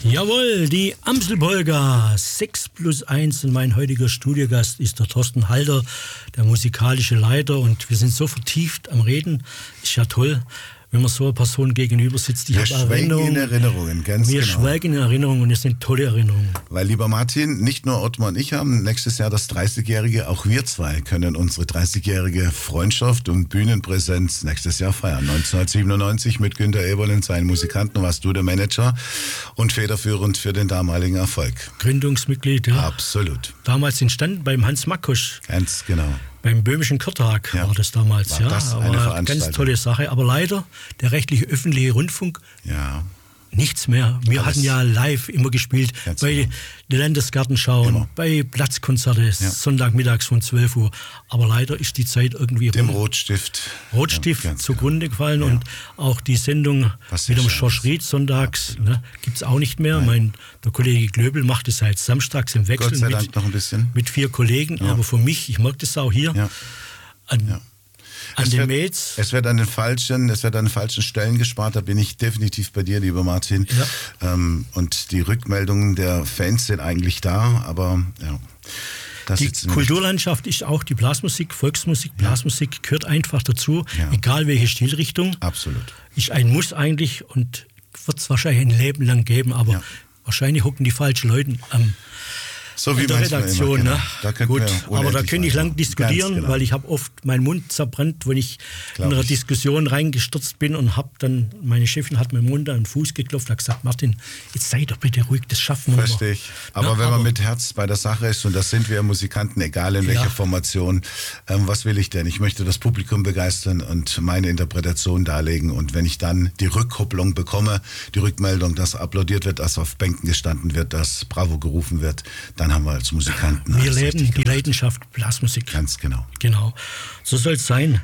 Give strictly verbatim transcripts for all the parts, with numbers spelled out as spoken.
Jawohl, die Amstelpolka sechs plus eins und mein heutiger Studiogast ist der Thorsten Halder, der musikalische Leiter, und wir sind so vertieft am Reden, ist ja toll, wenn man so einer Person gegenüber sitzt. Ich wir schwelgen in Erinnerungen, ganz wir genau. Wir schwelgen in Erinnerungen und es sind tolle Erinnerungen. Weil, lieber Martin, nicht nur Ottmar und ich haben nächstes Jahr das dreißigjährige, auch wir zwei können unsere dreißigjährige Freundschaft und Bühnenpräsenz nächstes Jahr feiern. neunzehnhundertsiebenundneunzig mit Günter Eberl und seinen Musikanten warst du der Manager und federführend für den damaligen Erfolg. Gründungsmitglied, ja. Absolut. Damals entstanden beim Hans Makosch. Ganz genau. Beim Böhmischen Kurtag ja. war das damals. War ja, das eine aber ganz tolle Sache. Aber leider, der rechtliche öffentliche Rundfunk, ja. nichts mehr. Wir Alles. hatten ja live immer gespielt, ganz bei genau. den Landesgartenschauen, immer. bei Platzkonzerte, ja. Sonntagmittags von zwölf Uhr. Aber leider ist die Zeit irgendwie... Dem Rotstift. Rotstift ja, zugrunde genau. gefallen ja. und auch die Sendung Was mit dem Schorsch Ried sonntags ne, gibt es auch nicht mehr. Mein, der Kollege Glöbel macht es seit samstags im Wechsel Gott sei mit, Dank noch ein bisschen. mit vier Kollegen. Ja. Aber für mich, ich merke das auch hier, ja. an, ja. An es, den wird, Mails. es wird an den falschen, es wird an den falschen Stellen gespart, da bin ich definitiv bei dir, lieber Martin. Ja. Ähm, und die Rückmeldungen der Fans sind eigentlich da, aber ja. Das die Kulturlandschaft ist auch die Blasmusik, Volksmusik, Blasmusik ja. gehört einfach dazu, ja. egal welche Stilrichtung. Absolut. Ist ein Muss eigentlich und wird es wahrscheinlich ein Leben lang geben, aber ja. wahrscheinlich hocken die falschen Leute am So wie in der Redaktion, immer, genau. ne? Da Gut, aber da könnte ich lang diskutieren, genau. weil ich habe oft meinen Mund zerbrannt, wenn ich Glaub in einer ich. Diskussion reingestürzt bin und habe dann, meine Chefin hat mir im Mund an den Fuß geklopft und hat gesagt, Martin, jetzt sei doch bitte ruhig, das schaffen wir. Verstehe ich. Aber ja, wenn man aber, mit Herz bei der Sache ist, und das sind wir Musikanten, egal in welcher ja. Formation, ähm, was will ich denn? Ich möchte das Publikum begeistern und meine Interpretation darlegen, und wenn ich dann die Rückkopplung bekomme, die Rückmeldung, dass applaudiert wird, dass auf Bänken gestanden wird, dass Bravo gerufen wird, dann haben wir als Musikanten Wir leben die Leidenschaft Blasmusik. Ganz genau. Genau. So soll es sein.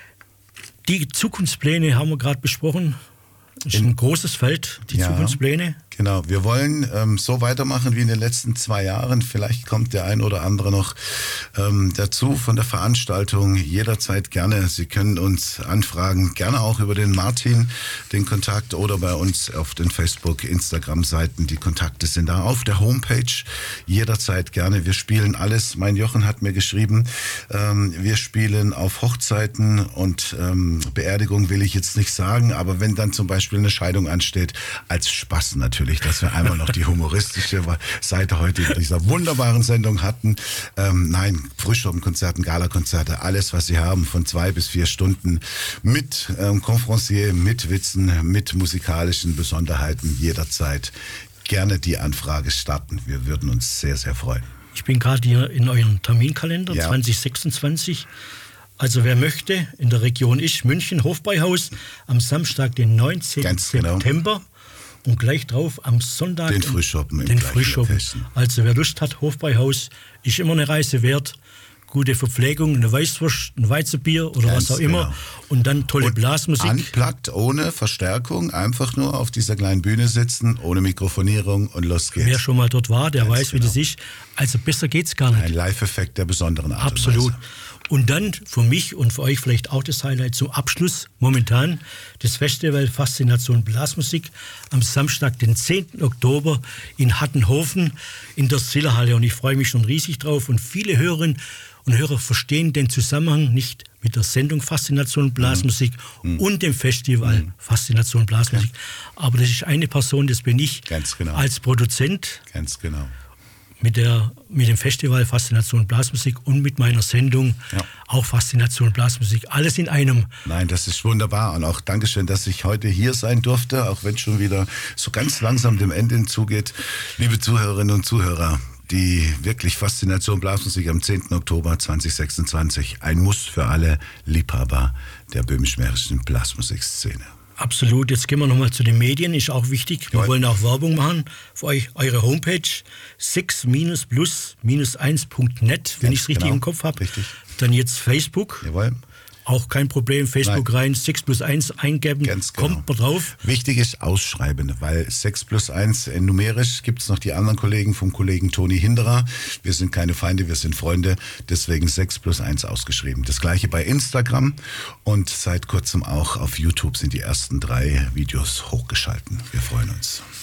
Die Zukunftspläne haben wir gerade besprochen. Das ist in, ein großes Feld, die ja, Zukunftspläne. Genau, wir wollen ähm, so weitermachen wie in den letzten zwei Jahren. Vielleicht kommt der ein oder andere noch ähm, dazu von der Veranstaltung. Jederzeit gerne. Sie können uns anfragen, gerne auch über den Martin, den Kontakt, oder bei uns auf den Facebook-, Instagram-Seiten. Die Kontakte sind da auf der Homepage. Jederzeit gerne. Wir spielen alles. Mein Jochen hat mir geschrieben, ähm, wir spielen auf Hochzeiten und ähm, Beerdigung will ich jetzt nicht sagen, aber wenn dann zum Beispiel eine Scheidung ansteht, als Spaß natürlich, dass wir einmal noch die humoristische Seite heute in dieser wunderbaren Sendung hatten. Ähm, nein, Frühstückkonzerten, Galakonzerte, alles, was Sie haben, von zwei bis vier Stunden mit ähm, Confrancier, mit Witzen, mit musikalischen Besonderheiten, jederzeit gerne die Anfrage starten. Wir würden uns sehr, sehr freuen. Ich bin gerade hier in eurem Terminkalender, ja. zwanzig sechsundzwanzig. Also wer möchte, in der Region ist München, Hofbräuhaus, am Samstag, den neunzehnten September. Genau. Und gleich drauf am Sonntag den Frühschoppen. Den Frühschoppen. Also wer Lust hat, Hofbräuhaus ist immer eine Reise wert. Gute Verpflegung, eine Weißwurst, ein Weizenbier oder Ganz was auch immer. Genau. Und dann tolle und Blasmusik. Unplugged, ohne Verstärkung, einfach nur auf dieser kleinen Bühne sitzen, ohne Mikrofonierung, und los geht's. Wer schon mal dort war, der Ganz weiß, genau. wie das ist. Also besser geht's gar nicht. Ein Live-Effekt der besonderen Art Absolut. und Weise. Und dann für mich und für euch vielleicht auch das Highlight zum Abschluss momentan das Festival Faszination Blasmusik am Samstag, den zehnten Oktober in Hattenhofen in der Zillerhalle. Und ich freue mich schon riesig drauf. Und viele Hörerinnen und Hörer verstehen den Zusammenhang nicht mit der Sendung Faszination Blasmusik mhm. und dem Festival mhm. Faszination Blasmusik. Ja. Aber das ist eine Person, das bin ich. Ganz genau. Als Produzent. Ganz genau. Mit, der, mit dem Festival Faszination Blasmusik und mit meiner Sendung ja. auch Faszination Blasmusik. Alles in einem. Nein, das ist wunderbar. Und auch Dankeschön, dass ich heute hier sein durfte, auch wenn es schon wieder so ganz langsam dem Ende hinzugeht. Liebe Zuhörerinnen und Zuhörer, die wirklich Faszination Blasmusik am zehnten Oktober zweitausendsechsundzwanzig. Ein Muss für alle Liebhaber der böhmisch-mährischen Blasmusikszene. Absolut. Jetzt gehen wir nochmal zu den Medien, ist auch wichtig. Wir Jawohl. wollen auch Werbung machen für euch, eure Homepage sechs plus eins punkt net, wenn ich es richtig genau. im Kopf habe. Richtig. Dann jetzt Facebook. Jawohl. Auch kein Problem, Facebook Nein. rein, sechs plus eins eingeben, Ganz genau. kommt man drauf. Wichtig ist ausschreiben, weil sechs plus eins äh, numerisch gibt es noch die anderen Kollegen vom Kollegen Toni Hinderer. Wir sind keine Feinde, wir sind Freunde, deswegen sechs plus eins ausgeschrieben. Das gleiche bei Instagram und seit kurzem auch auf YouTube sind die ersten drei Videos hochgeschalten. Wir freuen uns.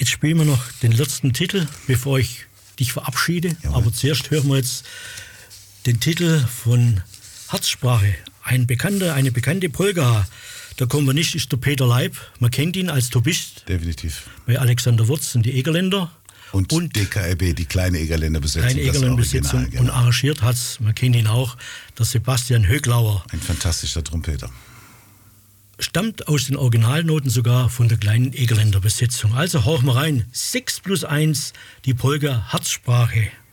Jetzt spielen wir noch den letzten Titel, bevor ich dich verabschiede. Jawohl. Aber zuerst hören wir jetzt den Titel von Herzsprache. Ein bekannter, eine bekannte Polka. Der Komponist ist der Peter Leib. Man kennt ihn als Tubist. Definitiv. Bei Alexander Wurz und die Egerländer. Und, und D K R B, die kleine Egerländer Besetzung. Kleine Egerländer Besetzung. Genau. Und arrangiert hat es, man kennt ihn auch, der Sebastian Höglauer. Ein fantastischer Trompeter. Stammt aus den Originalnoten sogar von der kleinen Egerländer Besetzung. Also hauchen wir rein. sechs plus eins, die Polka Herzsprache.